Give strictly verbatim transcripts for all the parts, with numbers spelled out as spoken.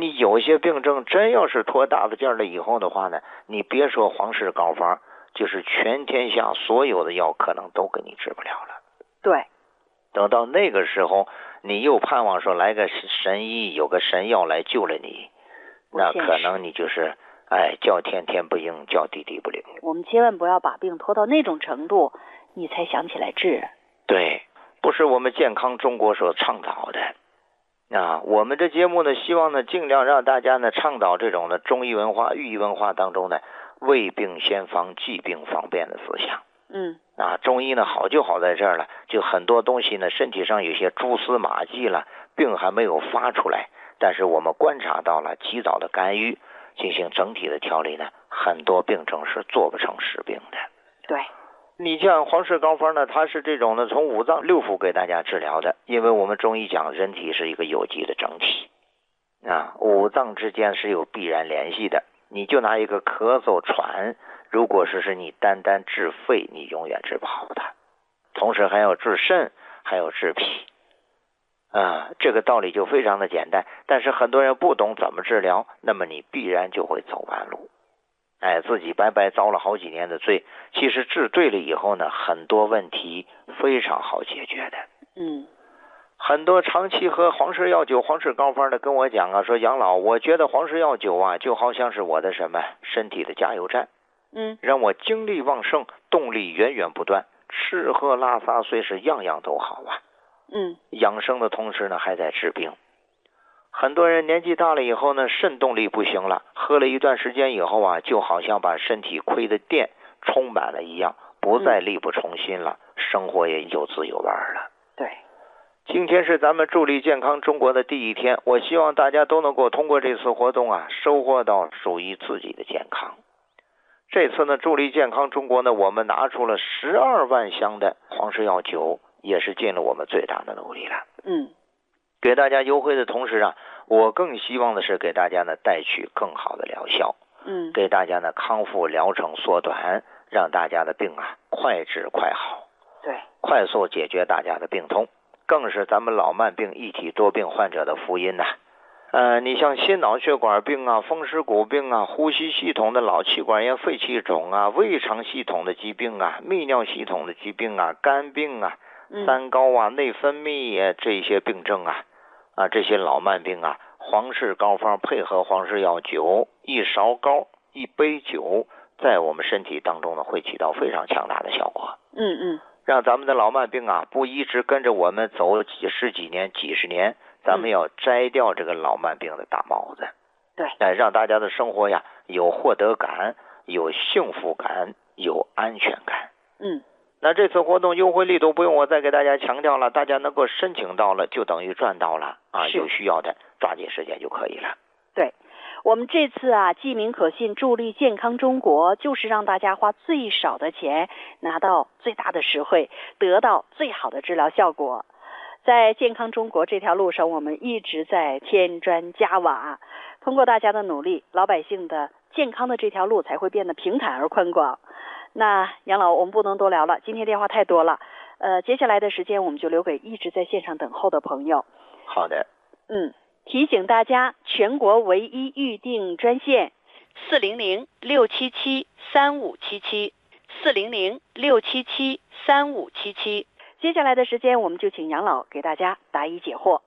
你有些病症真要是拖大发劲了以后的话呢，你别说皇氏膏方，就是全天下所有的药可能都给你治不了了。 对， 等到那个时候，你又盼望说来个神医，有个神药来救了你，那可能你就是哎叫天天不应，叫地地不灵。 我们千万不要把病拖到那种程度，你才想起来治。 对，不是我们健康中国所倡导的啊。我们这节目呢，希望呢尽量让大家呢倡导这种的中医文化、寓意文化当中呢未病先防、治病防变的思想。 嗯啊，中医呢好就好在这儿了，就很多东西呢身体上有些蛛丝马迹了，病还没有发出来，但是我们观察到了，及早的干预，进行整体的调理呢，很多病症是做不成实病的。 对， 你像皇氏膏方呢，它是这种呢从五脏六腑给大家治疗的，因为我们中医讲人体是一个有机的整体啊，五脏之间是有必然联系的。你就拿一个咳嗽喘，如果是是你单单治肺，你永远治不好的，同时还要治肾，还要治脾啊，这个道理就非常的简单，但是很多人不懂怎么治疗，那么你必然就会走弯路，哎，自己白白遭了好几年的罪。其实治对了以后呢，很多问题非常好解决的。 嗯， 很多长期喝皇氏药酒、皇氏膏方的跟我讲啊，说杨老，我觉得皇氏药酒啊，就好像是我的什么身体的加油站， 嗯， 让我精力旺盛，动力源源不断，吃喝拉撒虽是样样都好啊。 嗯， 养生的同时呢，还在治病。很多人年纪大了以后呢，肾动力不行了，喝了一段时间以后啊，就好像把身体亏的电充满了一样，不再力不从心了，嗯、生活也有滋有味了。 对， 今天是咱们助力健康中国的第一天，我希望大家都能够通过这次活动啊，收获到属于自己的健康。这次呢，助力健康中国呢，我们拿出了十二万箱的皇氏药酒，也是尽了我们最大的努力了。 嗯， 给大家优惠的同时啊，我更希望的是给大家呢带去更好的疗效， 嗯， 给大家呢康复疗程缩短，让大家的病啊快治快好， 对， 快速解决大家的病痛，更是咱们老慢病一体多病患者的福音呐、啊。呃，你像心脑血管病啊、风湿骨病啊、呼吸系统的脑气管炎、肺气肿啊、胃肠系统的疾病啊、泌尿系统的疾病啊、肝病啊、三高啊、内分泌啊这些病症啊，啊这些老慢病啊，皇氏膏方配合皇氏药酒，一勺膏一杯酒，在我们身体当中呢会起到非常强大的效果。 嗯嗯， 让咱们的老慢病啊不一直跟着我们走几十几年、几十年。咱们要摘掉这个老慢病的大帽子， 对， 哎，让大家的生活呀有获得感、有幸福感、有安全感。 嗯， 那这次活动优惠力度不用我再给大家强调了，大家能够申请到了就等于赚到了啊！有需要的抓紧时间就可以了。 对，我们这次啊，记名可信，助力健康中国，就是让大家花最少的钱，拿到最大的实惠，得到最好的治疗效果。在健康中国这条路上，我们一直在添砖加瓦，通过大家的努力，老百姓的健康的这条路才会变得平坦而宽广。那杨老，我们不能多聊了，今天电话太多了，呃，接下来的时间我们就留给一直在线上等候的朋友。 好的。 嗯，提醒大家，全国唯一预订专线四零零六七七三五七七，四零零六七七三五七七。接下来的时间，我们就请杨老给大家答疑解惑。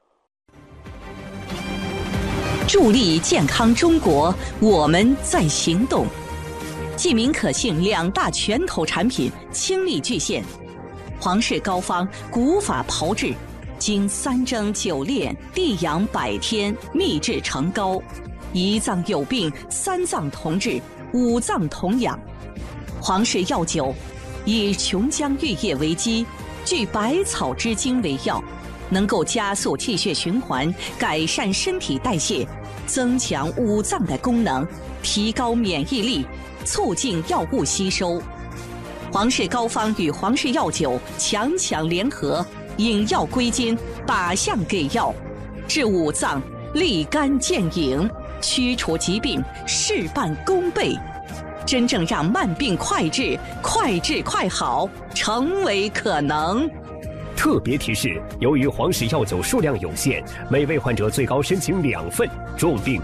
助力健康中国，我们在行动。记名可信两大拳头产品倾力巨献，皇氏膏方古法炮制，经三蒸九炼，地养百天，秘制成膏，一脏有病三脏同治，五脏同养。皇氏药酒以琼浆玉液为基，聚百草之精为药，能够加速气血循环，改善身体代谢，增强五脏的功能，提高免疫力，促进药物吸收。皇氏膏方与皇氏药酒强强联合，引药归经，靶向给药，治五脏立竿见影，驱除疾病事半功倍，真正让慢病快治、快治快好成为可能。 特别提示：由于皇氏药酒数量有限，每位患者最高申请两份，重病